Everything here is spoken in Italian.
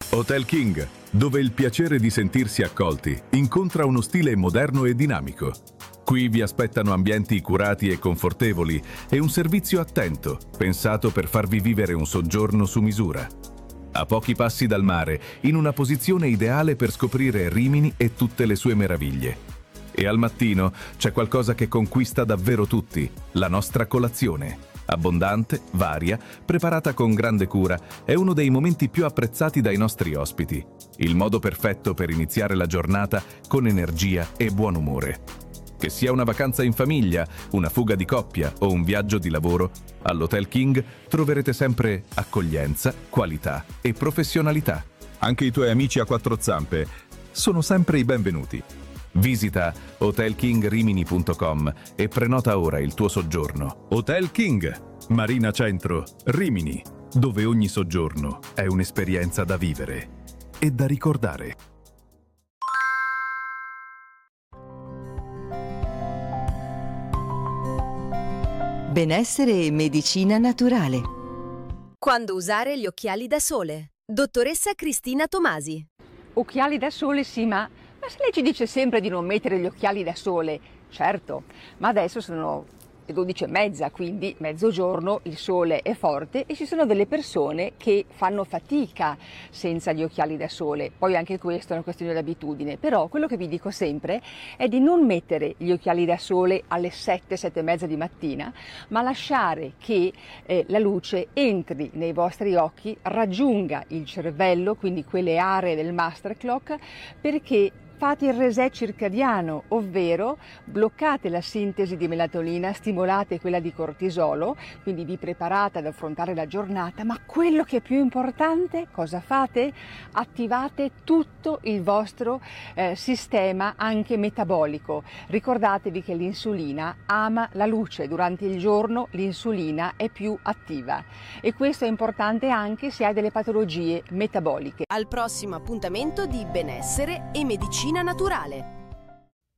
Hotel King, dove il piacere di sentirsi accolti incontra uno stile moderno e dinamico. Qui vi aspettano ambienti curati e confortevoli e un servizio attento, pensato per farvi vivere un soggiorno su misura. A pochi passi dal mare, in una posizione ideale per scoprire Rimini e tutte le sue meraviglie. E al mattino c'è qualcosa che conquista davvero tutti, la nostra colazione. Abbondante, varia, preparata con grande cura, è uno dei momenti più apprezzati dai nostri ospiti. Il modo perfetto per iniziare la giornata con energia e buon umore. Che sia una vacanza in famiglia, una fuga di coppia o un viaggio di lavoro, all'Hotel King troverete sempre accoglienza, qualità e professionalità. Anche i tuoi amici a quattro zampe sono sempre i benvenuti. Visita hotelkingrimini.com e prenota ora il tuo soggiorno. Hotel King, Marina Centro, Rimini, dove ogni soggiorno è un'esperienza da vivere e da ricordare. Benessere e medicina naturale. Quando usare gli occhiali da sole. Dottoressa Cristina Tomasi. Occhiali da sole sì, ma se lei ci dice sempre di non mettere gli occhiali da sole, certo, ma adesso sono le 12:30, quindi mezzogiorno, il sole è forte e ci sono delle persone che fanno fatica senza gli occhiali da sole. Poi anche questo è una questione di abitudine, però quello che vi dico sempre è di non mettere gli occhiali da sole alle 7, 7:30 di mattina, ma lasciare che la luce entri nei vostri occhi, raggiunga il cervello, quindi quelle aree del master clock, perché fate il reset circadiano, ovvero bloccate la sintesi di melatonina, stimolate quella di cortisolo, quindi vi preparate ad affrontare la giornata, ma quello che è più importante, cosa fate? Attivate tutto il vostro sistema anche metabolico. Ricordatevi che l'insulina ama la luce, durante il giorno l'insulina è più attiva e questo è importante anche se hai delle patologie metaboliche. Al prossimo appuntamento di Benessere e Medicina Naturale.